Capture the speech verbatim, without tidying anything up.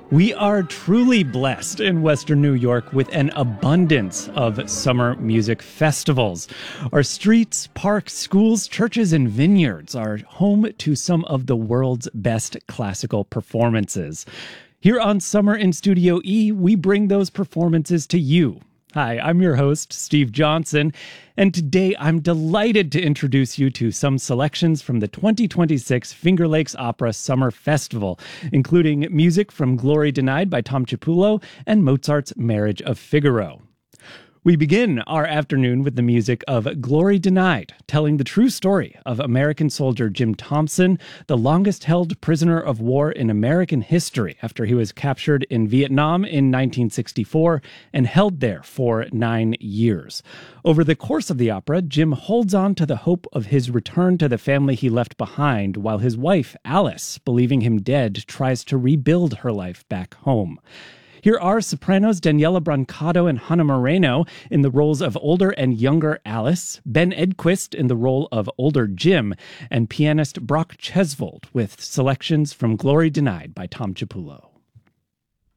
We are truly blessed in Western New York with an abundance of summer music festivals. Our streets, parks, schools, churches, and vineyards are home to some of the world's best classical performances. Here on Summer in Studio E, we bring those performances to you. Hi, I'm your host, Steve Johnson, and today I'm delighted to introduce you to some selections from the twenty twenty-six Finger Lakes Opera Summer Festival, including music from Glory Denied by Tom Chiapullo and Mozart's Marriage of Figaro. We begin our afternoon with the music of Glory Denied, telling the true story of American soldier Jim Thompson, the longest-held prisoner of war in American history after he was captured in Vietnam in nineteen sixty-four and held there for nine years. Over the course of the opera, Jim holds on to the hope of his return to the family he left behind, while his wife, Alice, believing him dead, tries to rebuild her life back home. Here are sopranos Daniela Brancato and Hannah Moreno in the roles of older and younger Alice, Ben Edquist in the role of older Jim, and pianist Brock Chesvold with selections from Glory Denied by Tom Chiapullo.